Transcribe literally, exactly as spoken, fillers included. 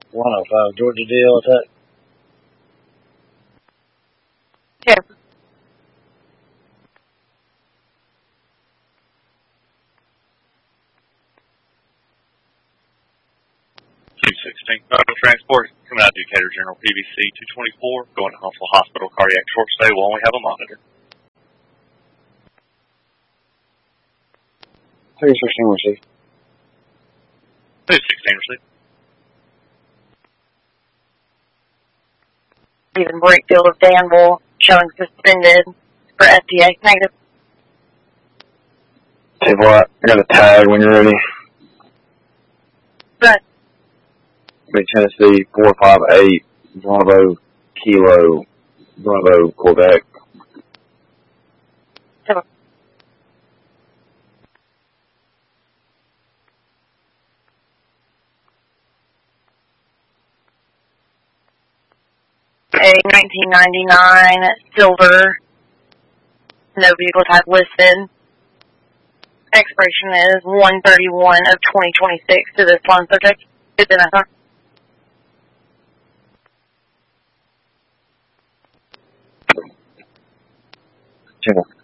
one oh five Georgia deal attack. Yeah. two sixteen Medical Transport coming out of Decatur General P V C two twenty-four, going to Huntsville Hospital, cardiac short stay. We'll only have a monitor. two sixteen received. two sixteen received. Stephen Brakefield of Danville showing suspended for F D A. Negative. Take what? I got a tag when you're ready. Good. Big Tennessee four five eight Bravo Kilo Bravo Quebec. Seven. A nineteen ninety-nine silver, no vehicle type listed. Expiration is one thirty-one of twenty twenty-six to this one subject. Identify. Channel